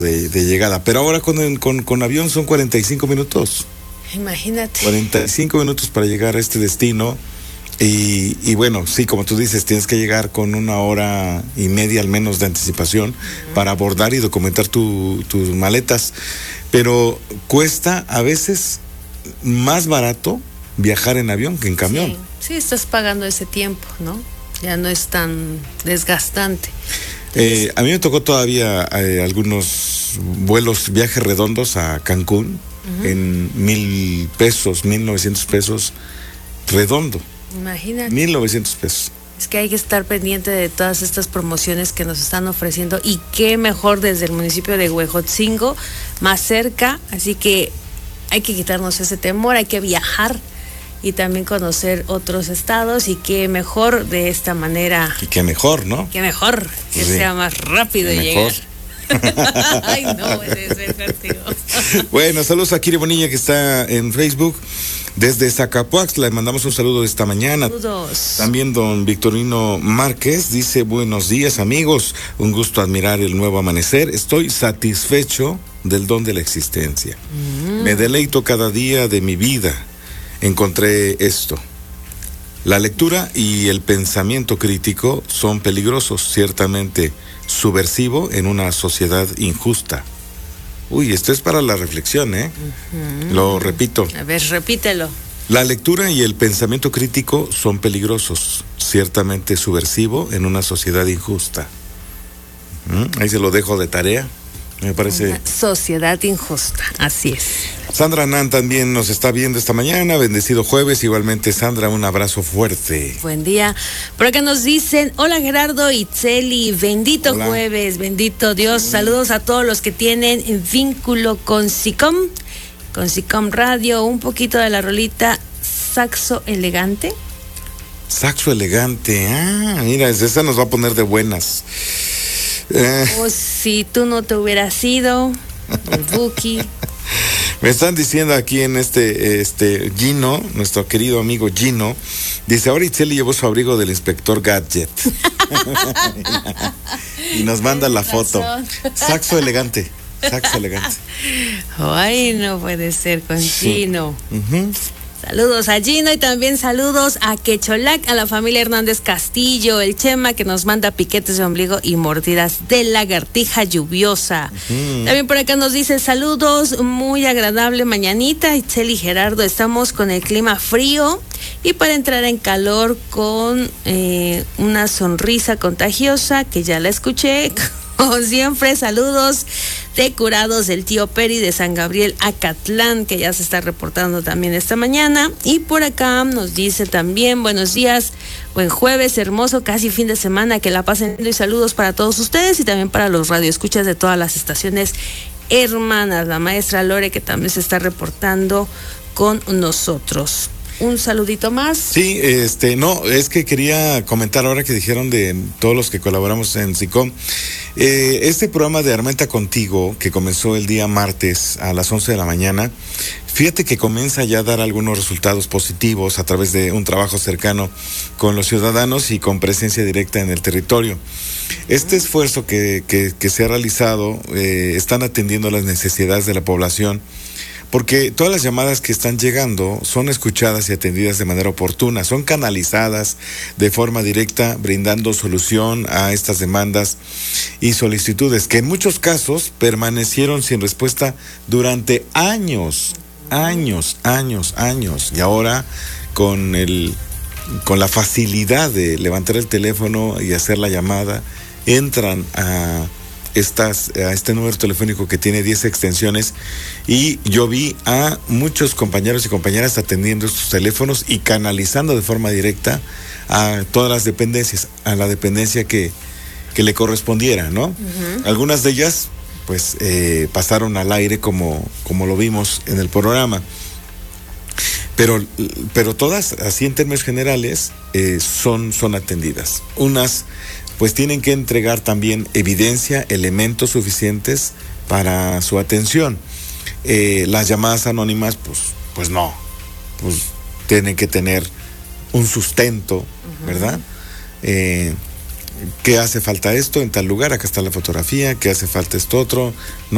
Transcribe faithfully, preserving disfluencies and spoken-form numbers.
de, de llegada. Pero ahora con, con, con avión son cuarenta y cinco minutos. Imagínate. cuarenta y cinco minutos para llegar a este destino. Y, y bueno, sí, como tú dices, tienes que llegar con una hora y media al menos de anticipación uh-huh. para abordar y documentar tu, tus maletas. Pero cuesta a veces más barato viajar en avión que en camión. Sí, sí, estás pagando ese tiempo, ¿no? Ya no es tan desgastante. Eh, a mí me tocó todavía eh, algunos vuelos, viajes redondos a Cancún uh-huh. en mil pesos, mil novecientos pesos redondo. Imagínate. Mil novecientos pesos. Es que hay que estar pendiente de todas estas promociones que nos están ofreciendo y qué mejor desde el municipio de Huejotzingo, más cerca, así que hay que quitarnos ese temor, hay que viajar y también conocer otros estados y qué mejor de esta manera. Y qué mejor, ¿no? Qué mejor, que sí. sea más rápido mejor. llegar. Ay, no puede ser contigo. Bueno, saludos a Kiri Bonilla que está en Facebook. Desde Zacapuaxtla le mandamos un saludo esta mañana. Saludos. También don Victorino Márquez dice: buenos días amigos, un gusto admirar el nuevo amanecer. Estoy satisfecho del don de la existencia. Mm. Me deleito cada día de mi vida. Encontré esto. La lectura y el pensamiento crítico son peligrosos, ciertamente subversivo en una sociedad injusta. Uy, esto es para la reflexión, ¿eh? Uh-huh. Lo repito. A ver, repítelo. La lectura y el pensamiento crítico son peligrosos, ciertamente subversivo en una sociedad injusta. ¿Mm? Ahí se lo dejo de tarea, me parece. Una sociedad injusta, así es. Sandra Nan también nos está viendo esta mañana, bendecido jueves, igualmente Sandra, un abrazo fuerte. Buen día. Por acá nos dicen: hola Gerardo y Itzeli, bendito hola. Jueves, bendito Dios, saludos a todos los que tienen vínculo con SICOM, con SICOM Radio, un poquito de la rolita Saxo Elegante. Saxo Elegante, ah, mira, esa nos va a poner de buenas. Eh. O si tú no te hubieras ido, el Buki. Me están diciendo aquí en este, este Gino, nuestro querido amigo Gino, dice: ahora Itzeli llevó su abrigo del inspector Gadget. Y nos manda la foto. Saxo Elegante, Saxo Elegante. Ay, no puede ser con sí. Gino. Uh-huh. Saludos a Gino y también saludos a Quecholac, a la familia Hernández Castillo, el Chema que nos manda piquetes de ombligo y mordidas de lagartija lluviosa. Uh-huh. También por acá nos dice: saludos, muy agradable mañanita, Itzeli y Gerardo, estamos con el clima frío y para entrar en calor con eh, una sonrisa contagiosa que ya la escuché. Como siempre, saludos de Curados del Tío Peri de San Gabriel Acatlán, que ya se está reportando también esta mañana. Y por acá nos dice también: buenos días, buen jueves, hermoso, casi fin de semana, que la pasen y saludos para todos ustedes y también para los radioescuchas de todas las estaciones hermanas. La maestra Lore, que también se está reportando con nosotros. Un saludito más. Sí, este, no, es que quería comentar ahora que dijeron de todos los que colaboramos en SICOM. Eh, este programa de Armenta Contigo, que comenzó el día martes a las once de la mañana, fíjate que comienza ya a dar algunos resultados positivos a través de un trabajo cercano con los ciudadanos y con presencia directa en el territorio. Este esfuerzo que, que, que se ha realizado, eh, están atendiendo las necesidades de la población, porque todas las llamadas que están llegando son escuchadas y atendidas de manera oportuna, son canalizadas de forma directa, brindando solución a estas demandas y solicitudes, que en muchos casos permanecieron sin respuesta durante años, años, años, años, y ahora con el, con la facilidad de levantar el teléfono y hacer la llamada, entran a Estas, a este número telefónico que tiene diez extensiones, y yo vi a muchos compañeros y compañeras atendiendo estos teléfonos y canalizando de forma directa a todas las dependencias, a la dependencia que, que le correspondiera, ¿no? Uh-huh. Algunas de ellas pues eh, pasaron al aire como, como lo vimos en el programa, pero, pero todas, así en términos generales, eh, son, son atendidas. Unas pues tienen que entregar también evidencia, elementos suficientes para su atención. Eh, las llamadas anónimas, pues, pues no, pues tienen que tener un sustento, uh-huh. ¿verdad? Eh, ¿Qué hace falta esto en tal lugar? Acá está la fotografía. ¿Qué hace falta esto otro? No.